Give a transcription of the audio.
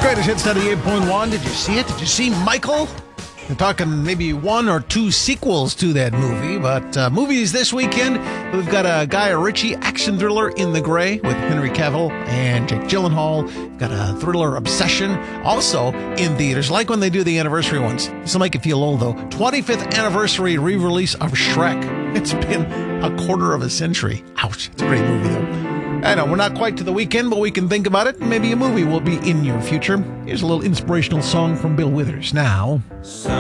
Greatest Hits 98.1. Did you see it? Did you see Michael? We're talking maybe one or two sequels to that movie, but movies this weekend, we've got a Guy Ritchie action thriller In the Grey with Henry Cavill and Jake Gyllenhaal. We've got a thriller Obsession, also in theaters, like when they do the anniversary ones. This will make you feel old, though. 25th anniversary re-release of Shrek. It's been a quarter of a century. Ouch. It's a great movie, though. I know, we're not quite to the weekend, but we can think about it. Maybe a movie will be in your future. Here's a little inspirational song from Bill Withers now.